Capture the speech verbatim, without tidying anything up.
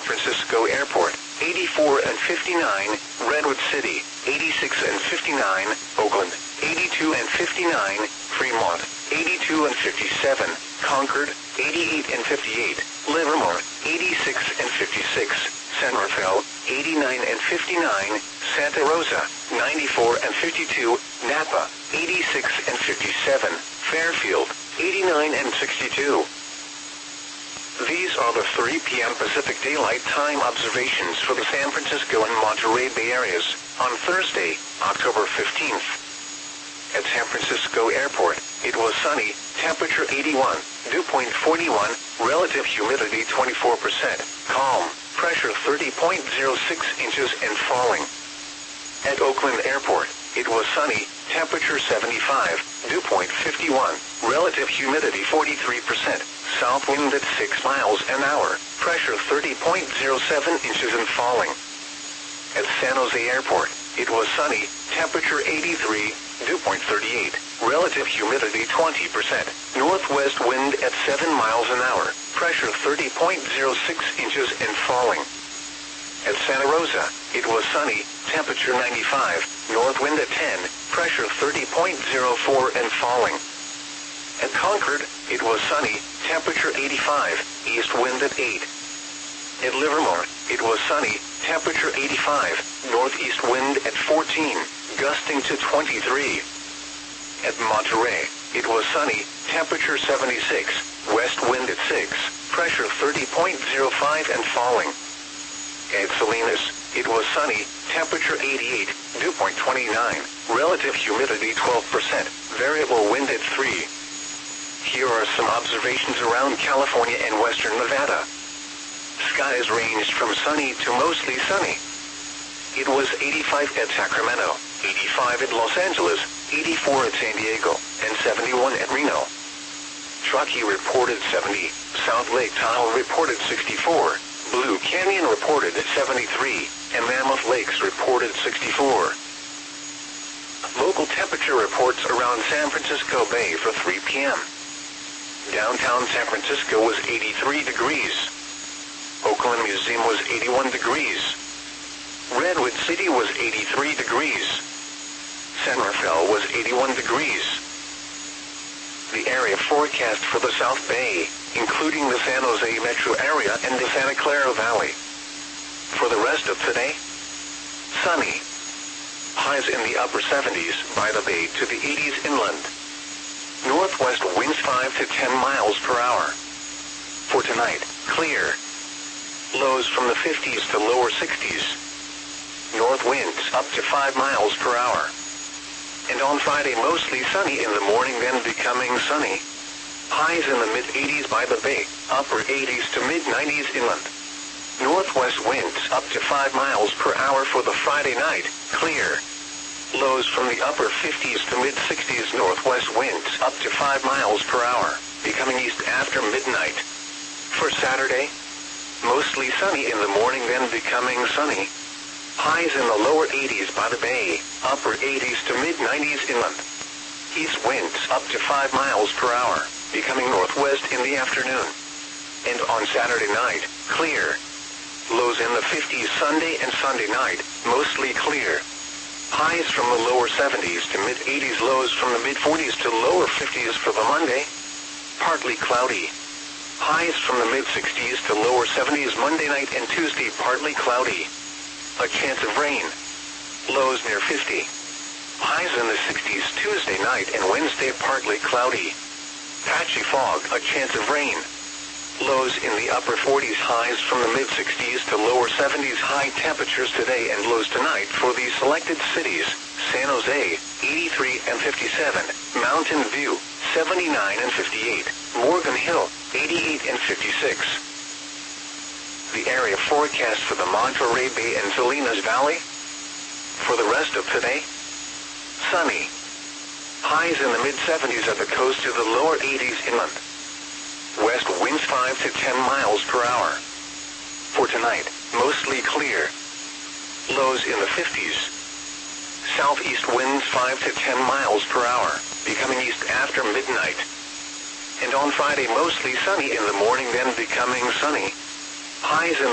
Francisco Airport, eighty-four and fifty-nine, Redwood City, eighty-six and fifty-nine, Oakland, eighty-two and fifty-nine, Fremont, eighty-two and fifty-seven, Concord, eighty-eight and fifty-eight, Livermore, eighty-six and fifty-six, San Rafael, eighty-nine and fifty-nine, Santa Rosa, ninety-four and fifty-two, Napa, eighty-six and fifty-seven, Fairfield, eighty-nine and sixty-two. These are the three p m Pacific Daylight Time observations for the San Francisco and Monterey Bay areas on Thursday, October fifteenth. At San Francisco Airport, it was sunny, temperature eighty-one, dew point forty-one, relative humidity twenty-four percent, calm, pressure thirty point zero six inches and falling. At Oakland Airport, it was sunny, temperature seventy-five, dew point fifty-one, relative humidity forty-three percent, south wind at six miles an hour, pressure thirty point zero seven inches and falling. At San Jose Airport, it was sunny, temperature eighty-three, dew point thirty-eight, relative humidity twenty percent, northwest wind at seven miles an hour, pressure thirty point zero six inches and falling. At Santa Rosa, it was sunny, temperature ninety-five, north wind at ten, pressure thirty point zero four and falling. At Concord, it was sunny, temperature eighty-five, east wind at eight. At Livermore, it was sunny, temperature eighty-five, northeast wind at fourteen, gusting to twenty-three. At Monterey, it was sunny, temperature seventy-six, west wind at six, pressure thirty point zero five and falling. At Salinas, it was sunny, temperature eighty-eight, dew point twenty-nine, relative humidity twelve percent, variable wind at three. Here are some observations around California and western Nevada. Skies ranged from sunny to mostly sunny. It was eighty-five at Sacramento, eighty-five at Los Angeles, eighty-four at San Diego, and seventy-one at Reno. Truckee reported seventy, South Lake Tahoe reported sixty-four, Blue Canyon reported seventy-three, and Mammoth Lakes reported sixty-four. Local temperature reports around San Francisco Bay for three p m Downtown San Francisco was eighty-three degrees. Oakland Museum was eighty-one degrees. Redwood City was eighty-three degrees. San Rafael was eighty-one degrees. The area forecast for the South Bay, including the San Jose metro area and the Santa Clara Valley. For the rest of today, sunny. Highs in the upper seventies by the bay to the eighties inland. Northwest winds five to ten miles per hour. For tonight, clear. Lows from the fifties to lower sixties. North winds up to five miles per hour. And on Friday, mostly sunny in the morning, then becoming sunny. Highs in the mid-eighties by the bay, upper eighties to mid-nineties inland. Northwest winds up to five miles per hour for the Friday night, clear. Lows from the upper fifties to mid-sixties, northwest winds up to five miles per hour, becoming east after midnight. For Saturday, mostly sunny in the morning, then becoming sunny. Highs in the lower eighties by the bay, upper eighties to mid-nineties inland. East winds up to five miles per hour, becoming northwest in the afternoon. And on Saturday night, clear. Lows in the fifties Sunday and Sunday night, mostly clear. Highs from the lower seventies to mid-eighties, lows from the mid-forties to lower fifties for the Monday. Partly cloudy. Highs from the mid-sixties to lower seventies Monday night and Tuesday, partly cloudy. A chance of rain. Lows near fifty. Highs in the sixties Tuesday night and Wednesday, partly cloudy. Patchy fog, a chance of rain. Lows in the upper forties, highs from the mid-sixties to lower seventies. High temperatures today and lows tonight for these selected cities: San Jose, eighty-three and fifty-seven, Mountain View, seventy-nine and fifty-eight, Morgan Hill, eighty-eight and fifty-six. The area forecast for the Monterey Bay and Salinas Valley. For the rest of today, sunny. Highs in the mid-seventies at the coast to the lower eighties inland. West winds five to ten miles per hour. For tonight, mostly clear. Lows in the fifties. Southeast winds five to ten miles per hour, becoming east after midnight. And on Friday, mostly sunny in the morning, then becoming sunny. Highs in